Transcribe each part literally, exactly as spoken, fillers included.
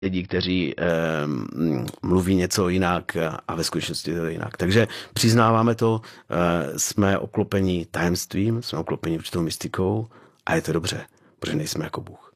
lidí, kteří eh, mluví něco jinak a ve skutečnosti to je jinak. Takže přiznáváme to, eh, jsme obklopeni tajemstvím, jsme obklopeni určitou mystikou a je to dobře, protože nejsme jako Bůh.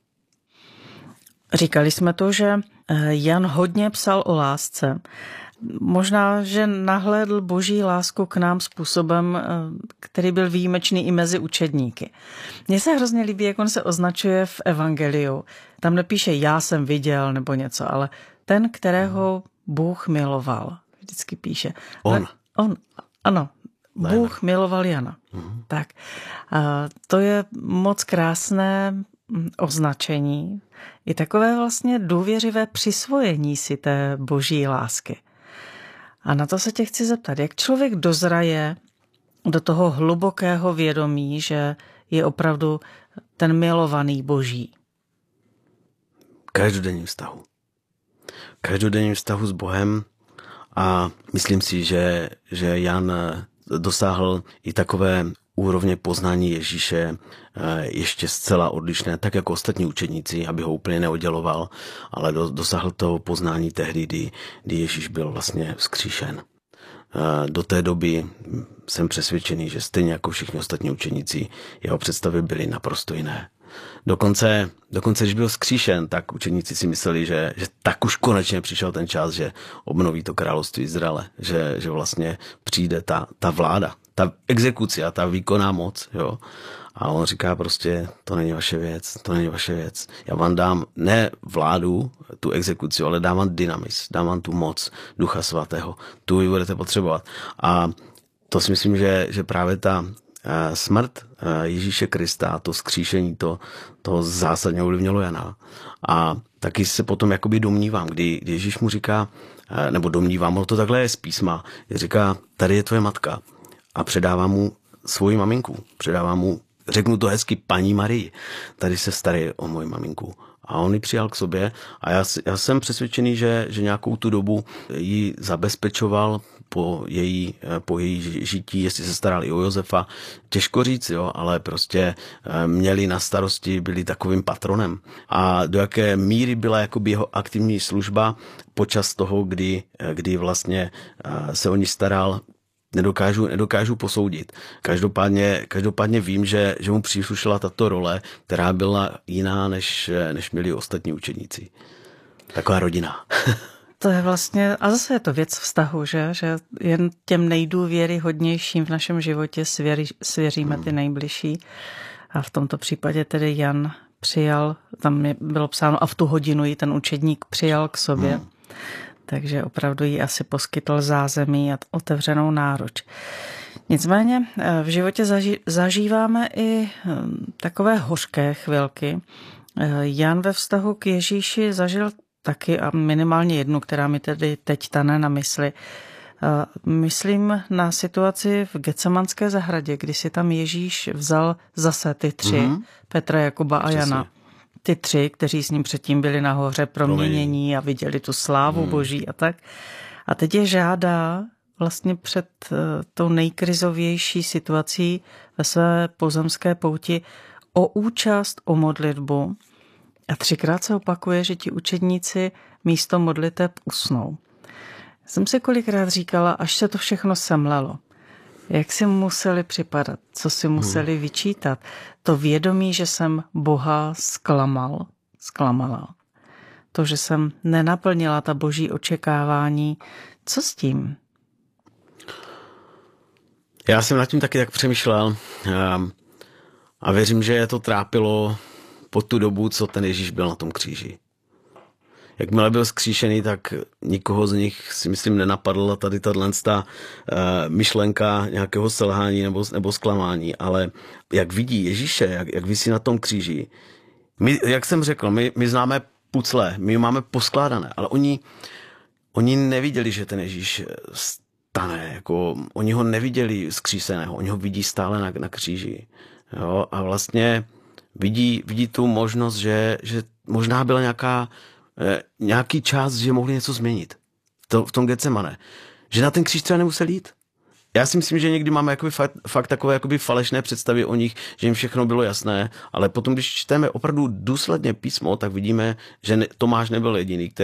Říkali jsme to, že Jan hodně psal o lásce. Možná, že nahlédl boží lásku k nám způsobem, který byl výjimečný i mezi učedníky. Mně se hrozně líbí, jak on se označuje v evangeliu. Tam nepíše já jsem viděl nebo něco, ale ten, kterého Bůh miloval. Vždycky píše. On. On, ano. Bůh miloval Jana. Mm-hmm. Tak. A to je moc krásné označení. I takové vlastně důvěřivé přisvojení si té boží lásky. A na to se tě chci zeptat, jak člověk dozraje do toho hlubokého vědomí, že je opravdu ten milovaný boží? Každodenním vztahu. Každodenním vztahu s Bohem a myslím si, že, že Jan dosáhl i takové úrovně poznání Ježíše ještě zcela odlišné, tak jako ostatní učedníci, aby ho úplně neodděloval, ale dosáhl toho poznání tehdy, kdy, kdy Ježíš byl vlastně vzkříšen. Do té doby jsem přesvědčený, že stejně jako všichni ostatní učeníci, jeho představy byly naprosto jiné. Dokonce, dokonce když byl vzkříšen, tak učeníci si mysleli, že, že tak už konečně přišel ten čas, že obnoví to království Izraele, že, že vlastně přijde ta, ta vláda, ta exekuce a ta výkonná moc. Jo. A on říká prostě, to není vaše věc, to není vaše věc. Já vám dám ne vládu, tu exekuci, ale dám vám dynamis, dám vám tu moc Ducha Svatého. Tu vy budete potřebovat. A to si myslím, že, že právě ta smrt Ježíše Krista, to vzkříšení, to, to zásadně ovlivnilo Jana. A taky se potom jakoby domnívám, kdy, kdy Ježíš mu říká, nebo domnívám, ono to takhle je z písma, říká, tady je tvoje matka a předává mu svoji maminku, předává mu, řeknu to hezky, paní Marii, tady se starý o moji maminku. A on ji přijal k sobě a já, já jsem přesvědčený, že, že nějakou tu dobu ji zabezpečoval po její, po její žití, jestli se staral i o Josefa. Těžko říct, jo, ale prostě měli na starosti, byli takovým patronem. A do jaké míry byla jakoby jeho aktivní služba počas toho, kdy, kdy vlastně se o ní staral, Nedokážu, nedokážu posoudit. Každopádně, každopádně vím, že, že mu příslušela tato role, která byla jiná, než, než měli ostatní učeníci. Taková rodina. To je vlastně, a zase je to věc vztahu, že, že jen těm nejdůvěryhodnějším v našem životě svěří, svěříme ty nejbližší. A v tomto případě tedy Jan přijal, tam bylo psáno, a v tu hodinu ji ten učedník přijal k sobě. Hmm. Takže opravdu jí asi poskytl zázemí a otevřenou náruč. Nicméně v životě zaži- zažíváme i takové hořké chvilky. Jan ve vztahu k Ježíši zažil taky a minimálně jednu, která mi tedy teď tane na mysli. Myslím na situaci v Getsemanské zahradě, kdy si tam Ježíš vzal zase ty tři, mm-hmm. Petra, Jakuba a Jana. Přesně. Ty tři, kteří s ním předtím byli nahoře proměnění a viděli tu slávu hmm. boží a tak. A teď je žádá vlastně před tou nejkrizovější situací ve své pozemské pouti o účast, o modlitbu. A třikrát se opakuje, že ti učedníci místo modliteb usnou. Já jsem si kolikrát říkala, až se to všechno semlelo. Jak si museli připadat, co si museli hmm. vyčítat. To vědomí, že jsem Boha zklamal, zklamala. To, že jsem nenaplnila ta boží očekávání. Co s tím? Já jsem nad tím taky tak přemýšlel a věřím, že je to trápilo po tu dobu, co ten Ježíš byl na tom kříži. Jakmile byl zkříšený, tak nikoho z nich si myslím nenapadla tady tato myšlenka nějakého selhání nebo, nebo zklamání, ale jak vidí Ježíše, jak, jak visí na tom kříži. My, jak jsem řekl, my, my známe pucle, my máme poskládané, ale oni, oni neviděli, že ten Ježíš stane, jako, oni ho neviděli zkříseného, oni ho vidí stále na, na kříži. Jo? A vlastně vidí, vidí tu možnost, že, že možná byla nějaká nějaký čas, že mohli něco změnit v, to, v tom Getsemane. Že na ten kříž třeba nemusel jít. Já si myslím, že někdy máme jakoby fakt, fakt takové jakoby falešné představy o nich, že jim všechno bylo jasné, ale potom, když čteme opravdu důsledně písmo, tak vidíme, že ne, Tomáš nebyl jediný,